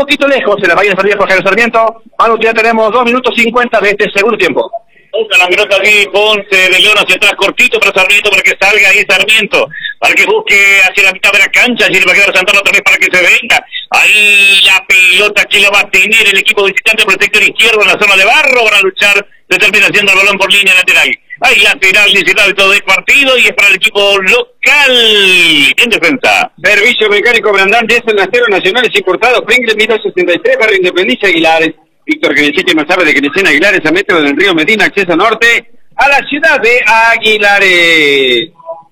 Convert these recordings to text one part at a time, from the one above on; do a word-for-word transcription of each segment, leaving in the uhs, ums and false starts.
poquito lejos en la Bahía de San Diego, Jorge Sarmiento. Manu, ya tenemos dos minutos cincuenta de este segundo tiempo. Busca la pelota aquí, Ponce de León hacia atrás, cortito para Sarmiento, para que salga ahí Sarmiento, para que busque hacia la mitad de la cancha, allí le va a quedar Santana otra vez para que se venga. Ahí la pelota que la va a tener el equipo visitante por el sector izquierdo en la zona de barro, van a luchar, se termina haciendo el balón por línea lateral. Ahí lateral, dice el árbitro del partido, y es para el equipo local en defensa. Servicio Mecánico Brandán, Diesel Acero Nacionales Importados, Pringles mil novecientos sesenta y tres, Barrio Independencia, Aguilares. Víctor Genesiti más sabe de Genesina Aguilares, a metro del río Medina, acceso norte a la ciudad de Aguilares.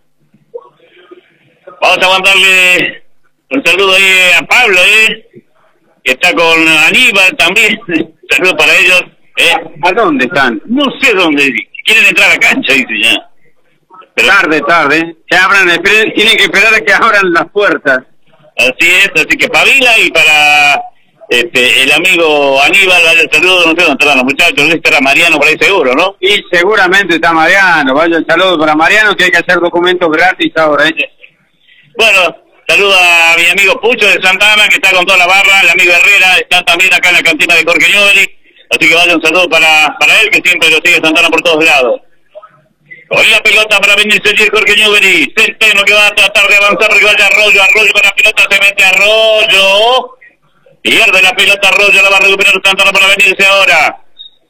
Vamos a mandarle un saludo ahí a Pablo, eh, que está con Aníbal también. Saludo para ellos. Eh. ¿A dónde están? No sé dónde. Quieren entrar a la cancha, dice ya. Pero tarde, tarde. Que abran, esperen, tienen que esperar a que abran las puertas. Así es, así que pavila y para este el amigo Aníbal, vaya el saludo, no sé dónde están los muchachos, este era Mariano por ahí seguro, ¿no? Y seguramente está Mariano, vaya el saludo para Mariano, que hay que hacer documentos gratis ahora, ¿eh? Bueno, saludo a mi amigo Pucho de Santana, que está con toda la barra, el amigo Herrera, está también acá en la cantina de Jorge Newbery, así que vaya un saludo para, para él, que siempre lo sigue Santana por todos lados. Hoy la pelota para venirse allí Jorge Newbery, Centeno que va a tratar de avanzar, rival de Arroyo, Arroyo para la pelota, se mete Arroyo, pierde la pelota Arroyo, la va a recuperar Santana para venirse ahora.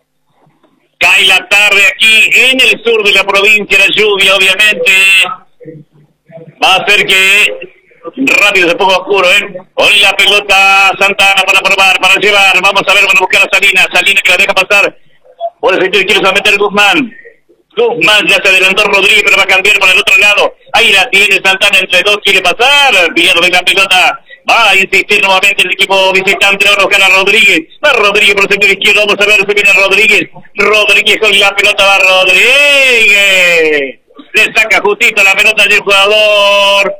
Cae la tarde aquí en el sur de la provincia, la lluvia obviamente va a hacer que rápido se ponga oscuro, ¿eh? Hoy la pelota Santana para probar, para llevar, vamos a ver, van a buscar a Salinas, Salinas que la deja pasar, por el sector quiere meter Guzmán, Guzmán ya se adelantó Rodríguez, pero va a cambiar por el otro lado, ahí la tiene Santana entre dos, quiere pasar, pierde la pelota, va a insistir nuevamente el equipo visitante, ahora buscar a Rodríguez, va Rodríguez por el sector izquierdo, vamos a ver si viene Rodríguez, Rodríguez con la pelota, va Rodríguez, le saca justito la pelota del jugador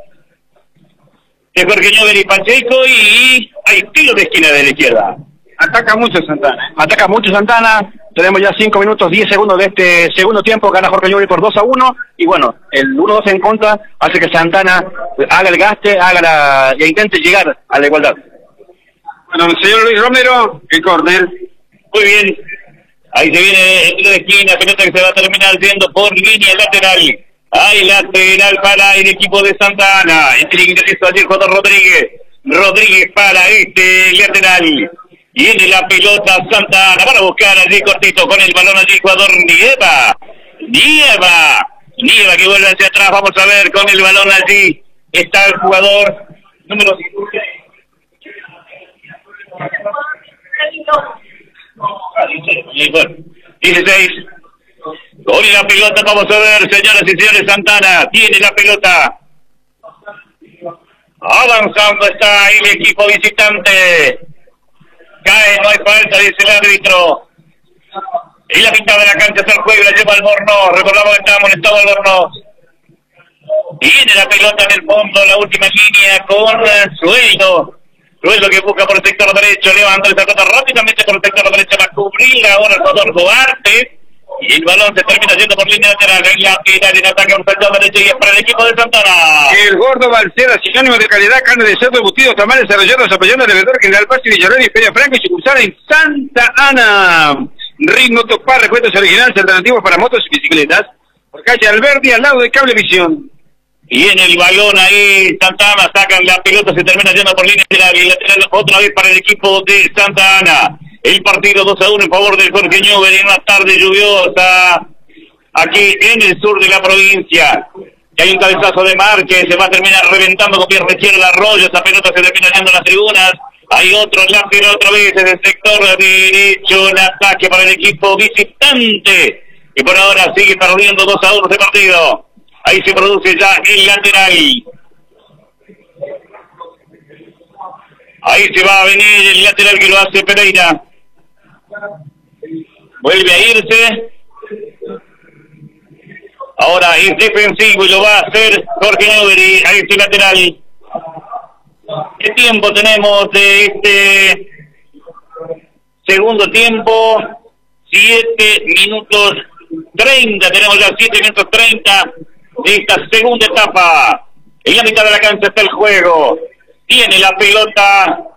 de Jorge Newbery Pacheco y hay tiro de esquina de la izquierda. Ataca mucho Santana. Ataca mucho Santana. Tenemos ya cinco minutos, diez segundos de este segundo tiempo. Gana Jorge Newbery por dos a uno. Y bueno, el uno dos en contra hace que Santana haga el gaste, haga la, e intente llegar a la igualdad. Bueno, señor Luis Romero, el córner. Muy bien. Ahí se viene el tiro de esquina, pelota que se va a terminar yendo por línea lateral. Hay lateral para el equipo de Santana. Este ingreso allí el jugador Rodríguez. Rodríguez para este lateral. Viene la pelota Santana para buscar allí cortito con el balón allí el jugador Nieva. Nieva. Nieva que vuelve hacia atrás. Vamos a ver con el balón allí. Está el jugador número dieciséis. Con la pelota, vamos a ver, señoras y señores, Santana tiene la pelota. Avanzando está el equipo visitante. Cae, no hay falta, dice el árbitro. Y la mitad de la cancha está el juego, la lleva Albornoz. Recordamos que estaba molestado Albornoz. Tiene la pelota en el fondo, la última línea con Sueldo. Sueldo que busca por el sector derecho, levanta esa pelota rápidamente por el sector derecho para cubrir ahora el jugador Duarte. Y el balón se termina yendo por línea lateral. En la tira en ataque por el sector derecho y es para el equipo de Santana. El gordo Balcera, sinónimo de calidad, carne de cerdo, embutidos, tamales, desarrollados, apoyando al vendedor General Paz y Villarreal y Feria Franca y sucursal en Santa Ana. Ritmo Topar, recuentos originales alternativos para motos y bicicletas. Por calle Alberdi, al lado de Cablevisión. Y en el balón ahí Santana sacan la pelota, se termina yendo por línea lateral y lateral otra vez para el equipo de Santa Ana. El partido dos a uno en favor del Jorge Newbery en una tarde lluviosa aquí en el sur de la provincia. Y hay un cabezazo de Márquez, se va a terminar reventando con pierna izquierda Arroyo, esa pelota se termina yendo a las tribunas. Hay otro lápiz otra vez en el sector derecho, el ataque para el equipo visitante, y por ahora sigue perdiendo dos a uno ese partido. Ahí se produce ya el lateral. Ahí se va a venir el lateral que lo hace Pereira. Vuelve a irse. Ahora es defensivo y lo va a hacer Jorge Newbery. Ahí está el lateral. ¿Qué tiempo tenemos de este segundo tiempo? Siete minutos treinta. Tenemos ya siete minutos treinta de esta segunda etapa. En la mitad de la cancha está el juego. Tiene la pelota